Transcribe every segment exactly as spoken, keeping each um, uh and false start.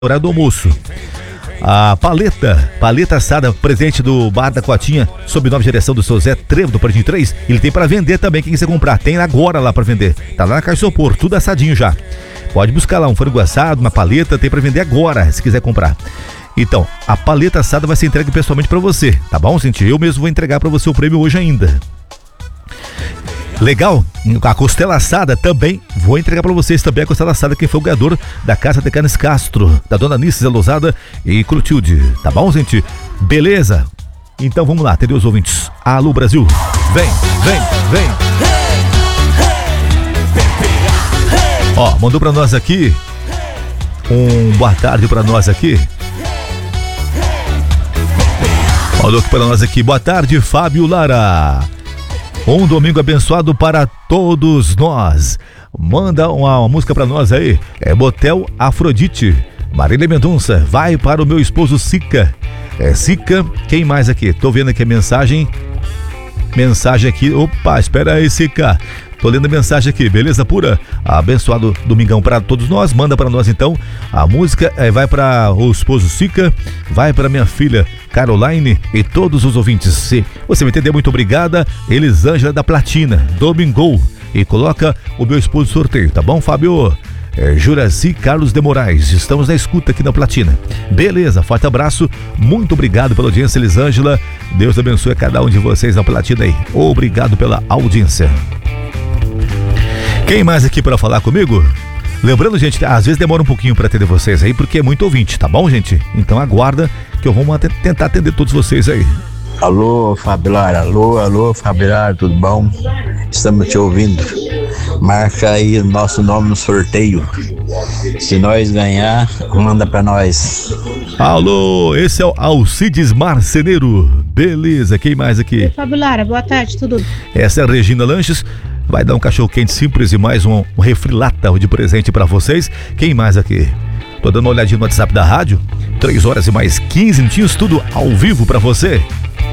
horário do almoço. A paleta, paleta assada, presente do Bar da Cotinha, sob nova direção do seu Zé Trevo, do Pardim três. Ele tem para vender também, quem quiser comprar. Tem agora lá para vender. Tá lá na Caixa Isopor, tudo assadinho já. Pode buscar lá um frango assado, uma paleta, tem para vender agora, se quiser comprar. Então, a paleta assada vai ser entregue pessoalmente para você, tá bom, gente? Eu mesmo vou entregar para você o prêmio hoje ainda. Legal? A costela assada também, vou entregar para vocês também a costela assada, quem foi o ganhador da Casa de Carnes Castro, da Dona Anice Losada e Clotilde, tá bom, gente? Beleza? Então vamos lá, atender os ouvintes. Alô, Brasil, vem, vem, vem. Ó, mandou para nós aqui um boa tarde para nós aqui. Mandou aqui para nós aqui, boa tarde, Fábio Lara. Um domingo abençoado para todos nós. Manda uma, uma música pra nós aí. É Motel Afrodite. Marília Mendonça, vai para o meu esposo Sica. É Sica, quem mais aqui? Tô vendo aqui a mensagem. Mensagem aqui. Opa, espera aí, Sica. Tô lendo a mensagem aqui, beleza pura? Abençoado domingão para todos nós. Manda para nós então a música. É, vai para o esposo Sica, vai para minha filha Caroline e todos os ouvintes. Se você me entendeu, muito obrigada. Elisângela da Platina, Domingou. E coloca o meu esposo no sorteio, tá bom, Fábio? É, Juraci Carlos de Moraes, estamos na escuta aqui na Platina. Beleza, forte abraço, muito obrigado pela audiência, Elisângela. Deus abençoe a cada um de vocês na Platina aí. Obrigado pela audiência. Quem mais aqui para falar comigo? Lembrando, gente, às vezes demora um pouquinho para atender vocês aí, porque é muito ouvinte, tá bom, gente? Então aguarda que eu vou tentar atender todos vocês aí. Alô, Fabilar, alô, alô, Fabilar, tudo bom? Estamos te ouvindo. Marca aí o nosso nome no sorteio. Se nós ganhar, manda pra nós. Alô, esse é o Alcides Marceneiro. Beleza, quem mais aqui? Fabilar, boa tarde, tudo? Essa é a Regina Lanches. Vai dar um cachorro quente simples e mais um, um refri lata de presente pra vocês. Quem mais aqui? Tô dando uma olhadinha no WhatsApp da rádio. Três horas e mais quinze minutinhos, tudo ao vivo pra você.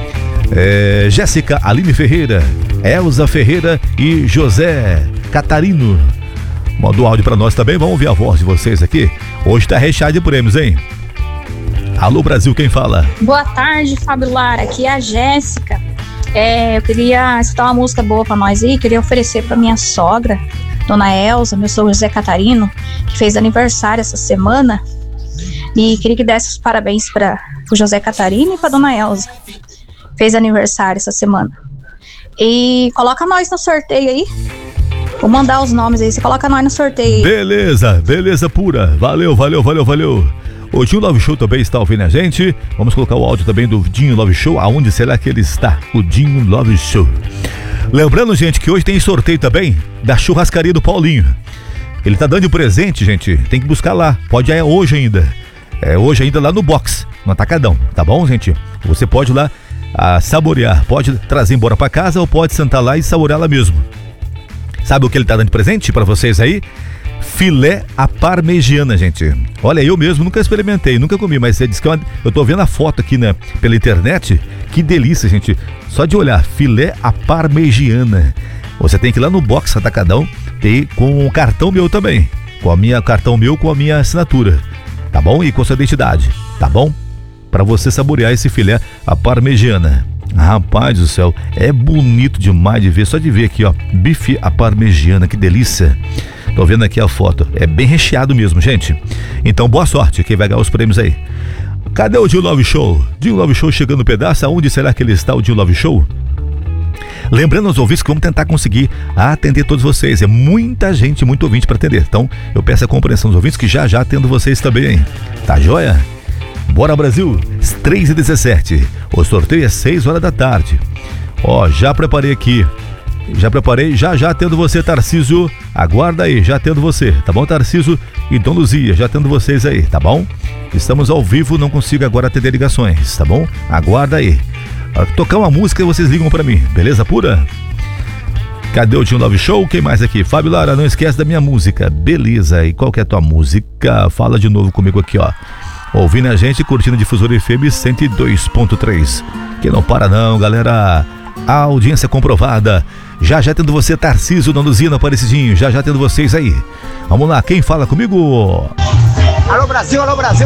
É, Jéssica Aline Ferreira, Elza Ferreira e José Catarino. Mandou áudio pra nós também, vamos ouvir a voz de vocês aqui. Hoje tá recheado de prêmios, hein? Alô, Brasil, quem fala? Boa tarde, Fábio Lara, aqui é a Jéssica. É, eu queria escutar uma música boa pra nós aí, queria oferecer pra minha sogra, Dona Elza, meu sogro José Catarino, que fez aniversário essa semana, e queria que desse os parabéns para o José Catarino e pra Dona Elza. Fez aniversário essa semana. E coloca nós no sorteio aí. Vou mandar os nomes aí, você coloca nós no sorteio aí. Beleza, beleza pura. Valeu, valeu, valeu, valeu. O Dinho Love Show também está ouvindo a gente. Vamos colocar o áudio também do Dinho Love Show. Aonde será que ele está? O Dinho Love Show. Lembrando, gente, que hoje tem sorteio também da churrascaria do Paulinho. Ele tá dando de presente, gente. Tem que buscar lá. Pode ir hoje ainda. É hoje ainda lá no box, no Atacadão. Tá bom, gente? Você pode ir lá a saborear. Pode trazer embora para casa ou pode sentar lá e saborear lá mesmo. Sabe o que ele tá dando de presente para vocês aí? Filé à parmegiana, gente. Olha, eu mesmo nunca experimentei, nunca comi, mas você disse que é uma... eu tô vendo a foto aqui, né, pela internet. Que delícia, gente. Só de olhar, filé à parmegiana. Você tem que ir lá no box Atacadão ter com o cartão meu também. Com a minha cartão meu, com a minha assinatura. Tá bom? E com a sua identidade. Tá bom? Para você saborear esse filé à parmegiana. Rapaz do céu, é bonito demais de ver, só de ver aqui, ó, bife à parmegiana, que delícia. Tô vendo aqui a foto, é bem recheado mesmo, gente. Então, boa sorte, quem vai ganhar os prêmios aí. Cadê o Dinho Love Show? Dinho Love Show chegando no pedaço, aonde será que ele está, o Dinho Love Show? Lembrando aos ouvintes que vamos tentar conseguir atender todos vocês. É muita gente, muito ouvinte para atender. Então, eu peço a compreensão dos ouvintes que já já atendo vocês também, hein? Tá joia? Bora, Brasil, três e dezessete. O sorteio é seis horas da tarde. Ó, já preparei aqui. Já preparei, já já atendo você, Tarcísio. Aguarda aí, já atendo você, tá bom, Tarcísio e Dom Luzia, já atendo vocês aí, tá bom? Estamos ao vivo, não consigo agora atender ligações, tá bom? Aguarda aí. A hora que tocar uma música, vocês ligam pra mim, beleza pura? Cadê o Dinho Love Show? Quem mais aqui? Fábio Lara, não esquece da minha música, beleza? E qual que é a tua música? Fala de novo comigo aqui, ó. Ouvindo a gente, curtindo a Difusora F M cento e dois ponto três. Que não para não, galera. A audiência comprovada. Já já tendo você, Tarcísio, Dona Luzia, Aparecidinho. Já já tendo vocês aí. Vamos lá, quem fala comigo? Alô Brasil, alô Brasil.